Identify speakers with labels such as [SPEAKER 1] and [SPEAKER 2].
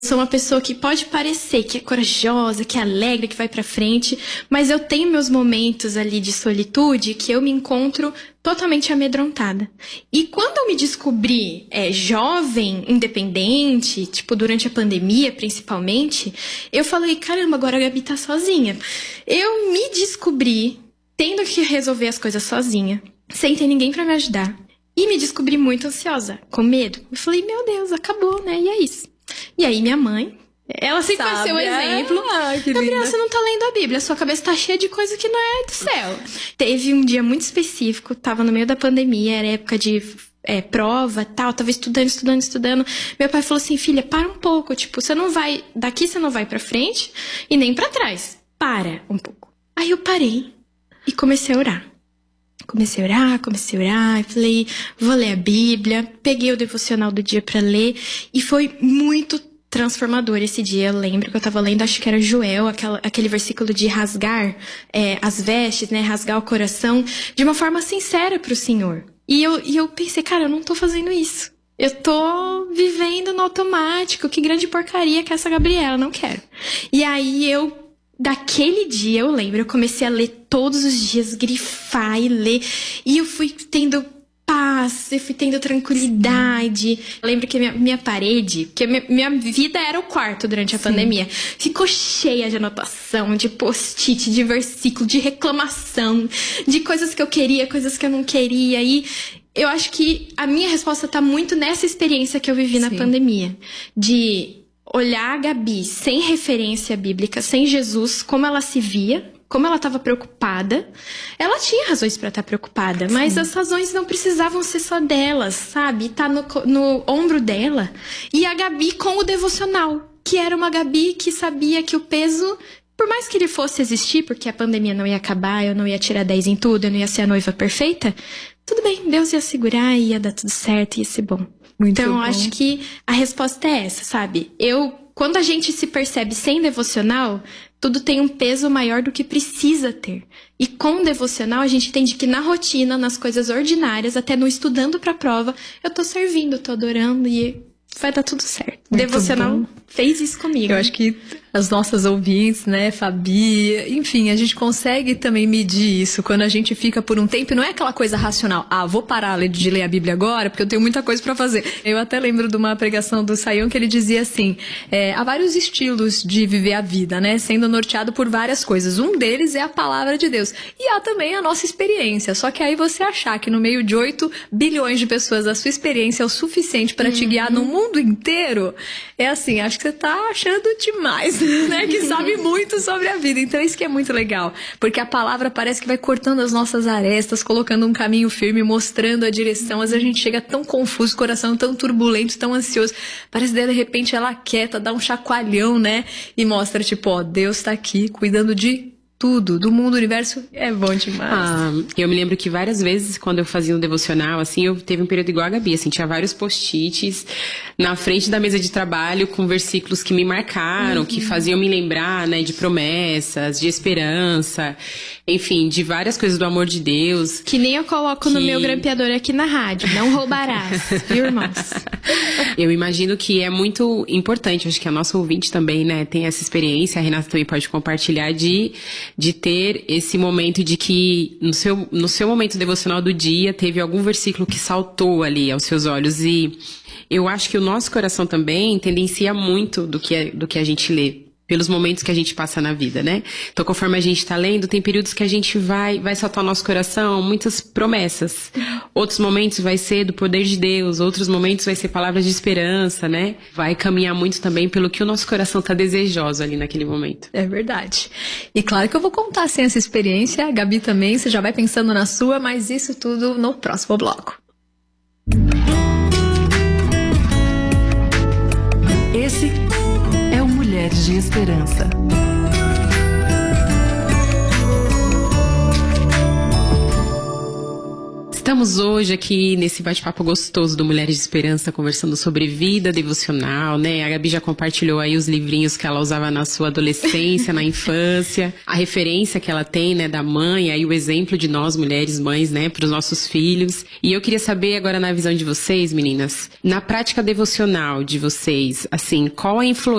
[SPEAKER 1] Sou uma pessoa que pode parecer que é corajosa, que é alegre, que vai pra frente, mas eu tenho meus momentos ali de solitude que eu me encontro totalmente amedrontada. E quando eu me descobri jovem, independente, tipo durante a pandemia principalmente, eu falei, caramba, agora a Gabi tá sozinha. Eu me descobri tendo que resolver as coisas sozinha, sem ter ninguém pra me ajudar. E me descobri muito ansiosa, com medo. Eu falei, meu Deus, acabou, né? E é isso. E aí minha mãe, ela sempre vai ser o exemplo. Gabriela, você não tá lendo a Bíblia, sua cabeça tá cheia de coisa que não é do céu. Teve um dia muito específico, tava no meio da pandemia, era época de prova e tal, tava estudando. Meu pai falou assim, filha, para um pouco, tipo, daqui você não vai pra frente e nem pra trás. Para um pouco. Aí eu parei e comecei a orar. Comecei a orar, e falei, vou ler a Bíblia, peguei o devocional do dia pra ler, e foi muito transformador esse dia. Eu lembro que eu tava lendo, acho que era Joel, aquele versículo de rasgar as vestes, né, rasgar o coração, de uma forma sincera pro Senhor. E eu pensei, cara, eu não tô fazendo isso. Eu tô vivendo no automático, que grande porcaria que é essa Gabriela, não quero. E aí daquele dia, eu lembro, eu comecei a ler todos os dias, grifar e ler. E eu fui tendo paz, eu fui tendo tranquilidade. Eu lembro que minha parede, porque minha vida era o quarto durante a pandemia, ficou cheia de anotação, de post-it, de versículo, de reclamação, de coisas que eu queria, coisas que eu não queria. E eu acho que a minha resposta tá muito nessa experiência que eu vivi na pandemia. De olhar a Gabi sem referência bíblica, sem Jesus, como ela se via, como ela estava preocupada. Ela tinha razões para estar preocupada, mas as razões não precisavam ser só delas, sabe? Tá no ombro dela. E a Gabi com o devocional, que era uma Gabi que sabia que o peso, por mais que ele fosse existir, porque a pandemia não ia acabar, eu não ia tirar 10 em tudo, eu não ia ser a noiva perfeita, tudo bem, Deus ia segurar, ia dar tudo certo, ia ser bom. Então, eu acho que a resposta é essa, sabe? Quando a gente se percebe sem devocional, tudo tem um peso maior do que precisa ter. E com devocional, a gente entende que na rotina, nas coisas ordinárias, até no estudando pra prova, eu tô servindo, tô adorando e vai dar tudo certo. Muito devocional bom. Fez isso comigo.
[SPEAKER 2] Eu acho que as nossas ouvintes, né, Fabi, enfim, a gente consegue também medir isso quando a gente fica por um tempo, e não é aquela coisa racional, vou parar de ler a Bíblia agora porque eu tenho muita coisa pra fazer. Eu até lembro de uma pregação do Sayão que ele dizia assim, há vários estilos de viver a vida, né, sendo norteado por várias coisas. Um deles é a palavra de Deus. E há também a nossa experiência, só que aí você achar que no meio de 8 bilhões de pessoas a sua experiência é o suficiente pra te guiar no mundo inteiro, é assim, acho que você tá achando demais, né? Que sabe muito sobre a vida. Então isso que é muito legal, porque a palavra parece que vai cortando as nossas arestas, colocando um caminho firme, mostrando a direção. Às vezes a gente chega tão confuso, coração tão turbulento, tão ansioso, parece que de repente ela quieta, dá um chacoalhão, né? E mostra, tipo, Deus tá aqui cuidando de tudo, do mundo, do universo, é bom demais.
[SPEAKER 3] Eu me lembro que várias vezes, quando eu fazia um devocional, assim, eu teve um período igual a Gabi, assim, tinha vários post-its na frente da mesa de trabalho com versículos que me marcaram, que faziam me lembrar, né, de promessas, de esperança, enfim, de várias coisas do amor de Deus.
[SPEAKER 1] Que nem eu coloco no meu grampeador aqui na rádio, não roubarás, viu, irmãos?
[SPEAKER 3] Eu imagino que é muito importante, acho que a nossa ouvinte também, né, tem essa experiência, a Renata também pode compartilhar de ter esse momento de que no seu momento devocional do dia teve algum versículo que saltou ali aos seus olhos. E eu acho que o nosso coração também tendencia muito do que a gente lê, pelos momentos que a gente passa na vida, né? Então, conforme a gente tá lendo, tem períodos que a gente vai saltar no nosso coração muitas promessas. Outros momentos vai ser do poder de Deus, outros momentos vai ser palavras de esperança, né? Vai caminhar muito também pelo que o nosso coração tá desejoso ali naquele momento.
[SPEAKER 2] É verdade. E claro que eu vou contar assim essa experiência, a Gabi também, você já vai pensando na sua, mas isso tudo no próximo bloco.
[SPEAKER 4] Esse é o Mulheres de Esperança.
[SPEAKER 3] Estamos estamos hoje aqui nesse bate-papo gostoso do Mulheres de Esperança, conversando sobre vida devocional, né? A Gabi já compartilhou aí os livrinhos que ela usava na sua adolescência, na infância, a referência que ela tem, né, da mãe, aí o exemplo de nós, mulheres, mães, né, para os nossos filhos. E eu queria saber agora, na visão de vocês, meninas, na prática devocional de vocês, assim, qual a influência